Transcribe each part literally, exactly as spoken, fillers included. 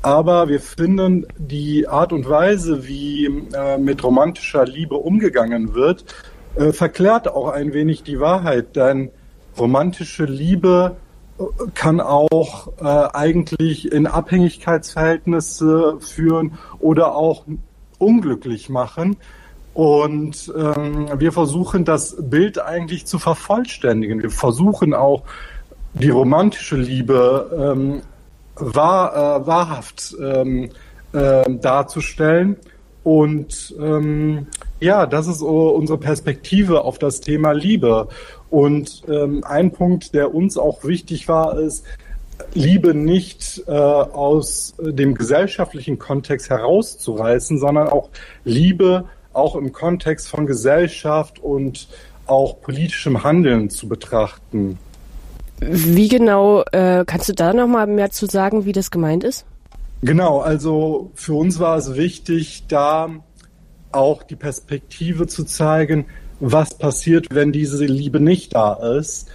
Aber wir finden, die Art und Weise, wie äh, mit romantischer Liebe umgegangen wird, äh, verklärt auch ein wenig die Wahrheit. Denn romantische Liebe äh, kann auch äh, eigentlich in Abhängigkeitsverhältnisse führen oder auch unglücklich machen. Und ähm, wir versuchen, das Bild eigentlich zu vervollständigen. Wir versuchen auch, die romantische Liebe ähm, wahr, äh, wahrhaft ähm, äh, darzustellen. Und ähm, ja, das ist so unsere Perspektive auf das Thema Liebe. Und ähm, ein Punkt, der uns auch wichtig war, ist, Liebe nicht äh, aus dem gesellschaftlichen Kontext herauszureißen, sondern auch Liebe auch im Kontext von Gesellschaft und auch politischem Handeln zu betrachten. Wie genau, äh, kannst du da noch mal mehr zu sagen, wie das gemeint ist? Genau, also für uns war es wichtig, da auch die Perspektive zu zeigen, was passiert, wenn diese Liebe nicht da ist.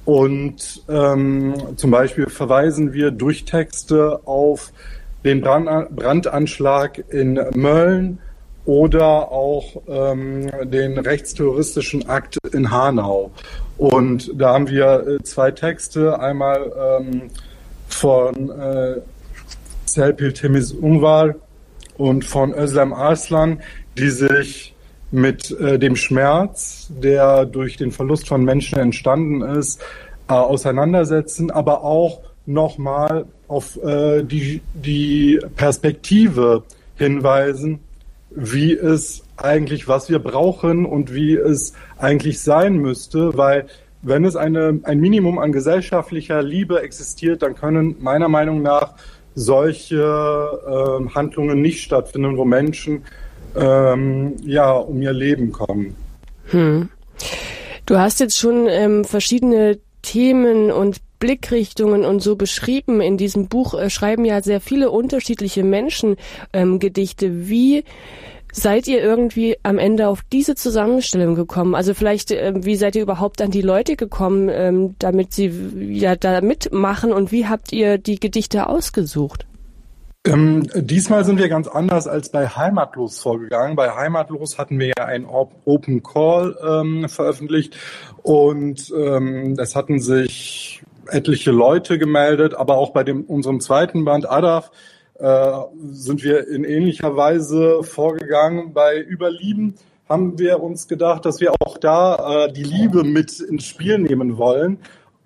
Und ähm, zum Beispiel verweisen wir durch Texte auf den Brand, Brandanschlag in Mölln oder auch ähm, den rechtsterroristischen Akt in Hanau. Und da haben wir äh, zwei Texte, einmal ähm, von äh, Serpil Temiz Ungvar und von Özlem Arslan, die sich mit äh, dem Schmerz, der durch den Verlust von Menschen entstanden ist, äh, auseinandersetzen, aber auch nochmal auf äh, die, die Perspektive hinweisen, wie es eigentlich, was wir brauchen und wie es eigentlich sein müsste, weil wenn es eine, ein Minimum an gesellschaftlicher Liebe existiert, dann können meiner Meinung nach solche äh, Handlungen nicht stattfinden, wo Menschen ähm, ja um ihr Leben kommen. Hm. Du hast jetzt schon ähm, verschiedene Themen und Blickrichtungen und so beschrieben. In diesem Buch äh, schreiben ja sehr viele unterschiedliche Menschen ähm, Gedichte. Wie seid ihr irgendwie am Ende auf diese Zusammenstellung gekommen? Also vielleicht, äh, wie seid ihr überhaupt an die Leute gekommen, ähm, damit sie ja da mitmachen, und wie habt ihr die Gedichte ausgesucht? Ähm, diesmal sind wir ganz anders als bei Heimatlos vorgegangen. Bei Heimatlos hatten wir ja einen Open Call ähm, veröffentlicht und ähm, es hatten sich etliche Leute gemeldet, aber auch bei dem unserem zweiten Band Adaf äh, sind wir in ähnlicher Weise vorgegangen. Bei Überlieben haben wir uns gedacht, dass wir auch da äh, die Liebe mit ins Spiel nehmen wollen.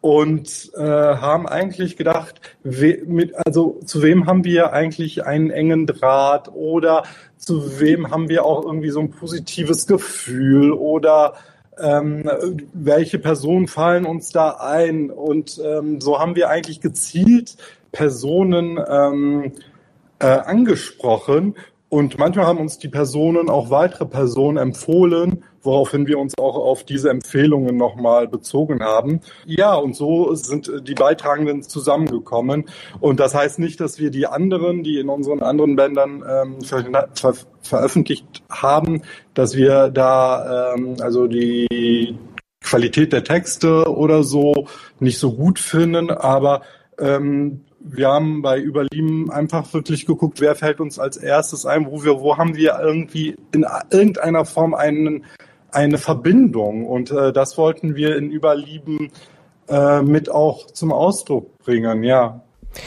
Und äh, haben eigentlich gedacht, we, mit, also zu wem haben wir eigentlich einen engen Draht oder zu wem haben wir auch irgendwie so ein positives Gefühl oder ähm, welche Personen fallen uns da ein? Und ähm, so haben wir eigentlich gezielt Personen ähm, äh, angesprochen. Und manchmal haben uns die Personen auch weitere Personen empfohlen, woraufhin wir uns auch auf diese Empfehlungen nochmal bezogen haben. Ja, und so sind die Beitragenden zusammengekommen. Und das heißt nicht, dass wir die anderen, die in unseren anderen Bändern ähm, ver- ver- veröffentlicht haben, dass wir da ähm, also die Qualität der Texte oder so nicht so gut finden, aber ähm, wir haben bei Überlieben einfach wirklich geguckt, wer fällt uns als erstes ein, wo wir, wo haben wir irgendwie in irgendeiner Form einen, eine Verbindung. Und äh, das wollten wir in Überlieben äh, mit auch zum Ausdruck bringen, ja.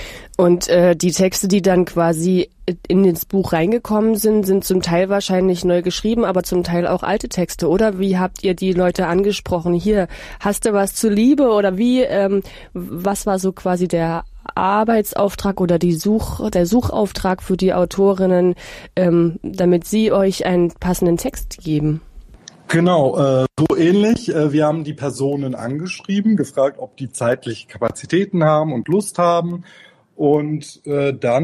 Und äh, die Texte, die dann quasi in das Buch reingekommen sind, sind zum Teil wahrscheinlich neu geschrieben, aber zum Teil auch alte Texte, oder? Wie habt ihr die Leute angesprochen? Hier, hast du was zur Liebe? Oder wie, ähm, was war so quasi der Arbeitsauftrag oder die Such, der Suchauftrag für die Autorinnen, ähm, damit sie euch einen passenden Text geben? Genau, äh, so ähnlich. Äh, wir haben die Personen angeschrieben, gefragt, ob die zeitliche Kapazitäten haben und Lust haben. Und äh, dann,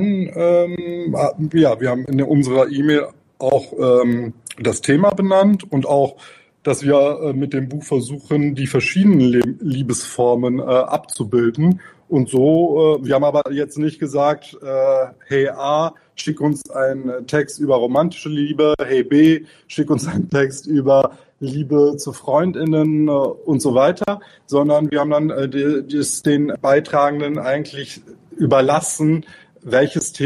ähm, ja, wir haben in unserer E-Mail auch ähm, das Thema benannt und auch, dass wir äh, mit dem Buch versuchen, die verschiedenen Le- Liebesformen äh, abzubilden. Und so, äh, wir haben aber jetzt nicht gesagt, äh, hey A, schick uns einen Text über romantische Liebe, hey B, schick uns einen Text über Liebe zu FreundInnen äh, und so weiter, sondern wir haben dann äh, die, die, den Beitragenden eigentlich überlassen, welches Thema